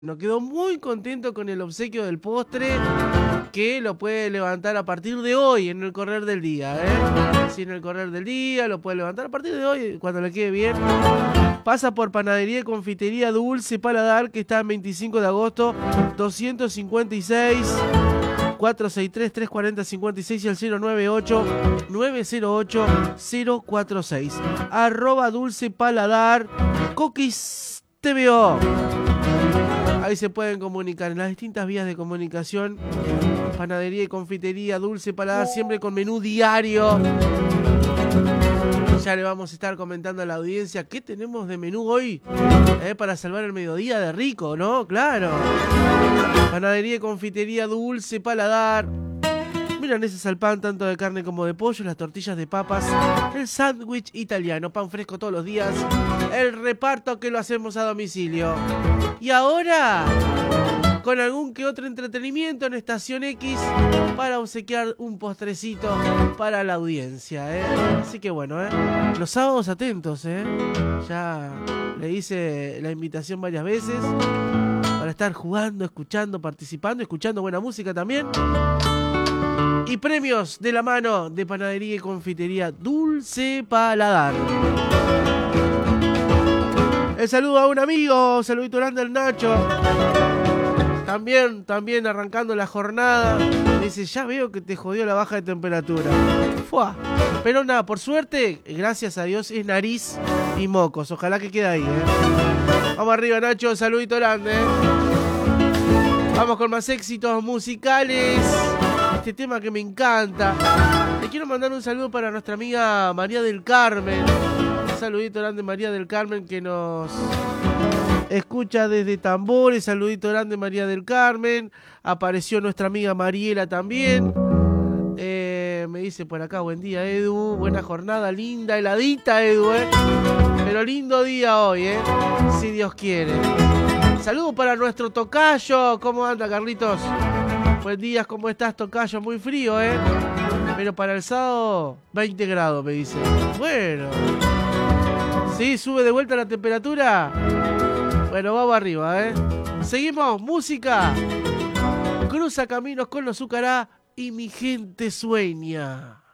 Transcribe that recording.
Nos quedó muy contento con el obsequio del postre, que lo puede levantar a partir de hoy en el correr del día, Sí, en el correr del día lo puede levantar a partir de hoy, cuando le quede bien. Pasa por Panadería y Confitería Dulce Paladar, que está en 25 de agosto, 256, 463-340-56 y el 098-908-046. @Dulce Paladar, Cookies TVO. Ahí se pueden comunicar en las distintas vías de comunicación. Panadería y Confitería Dulce Paladar, siempre con menú diario. Ya le vamos a estar comentando a la audiencia qué tenemos de menú hoy, para salvar el mediodía de rico, ¿no? Claro. Panadería y Confitería Dulce Paladar. Milanesas al pan, tanto de carne como de pollo, las tortillas de papas, el sándwich italiano, pan fresco todos los días, el reparto que lo hacemos a domicilio. Y ahora, con algún que otro entretenimiento en Estación X para obsequiar un postrecito para la audiencia, Así que bueno, los sábados atentos, Ya le hice la invitación varias veces para estar jugando, escuchando, participando, escuchando buena música también. Y premios de la mano de Panadería y Confitería Dulce Paladar. El saludo a un amigo, saludito grande al Nacho. También arrancando la jornada. Dice, ya veo que te jodió la baja de temperatura. Fua. Pero nada, por suerte, gracias a Dios, es nariz y mocos. Ojalá que quede ahí, Vamos arriba, Nacho, saludito grande. Vamos con más éxitos musicales. Este tema que me encanta. Le quiero mandar un saludo para nuestra amiga María del Carmen. Un saludito grande, María del Carmen, que nos escucha desde Tambores. Saludito grande, María del Carmen. Apareció nuestra amiga Mariela también. Me dice por acá, buen día, Edu. Buena jornada, linda, heladita, Edu, Pero lindo día hoy, Si Dios quiere. Saludo para nuestro tocayo. ¿Cómo anda, Carlitos? Buen día, ¿cómo estás, tocayo? Muy frío, Pero para el sábado, 20 grados, me dice. Bueno. ¿Sí? ¿Sube de vuelta la temperatura? Bueno, vamos arriba, Seguimos, música. Cruza caminos con los Zucará y mi gente sueña.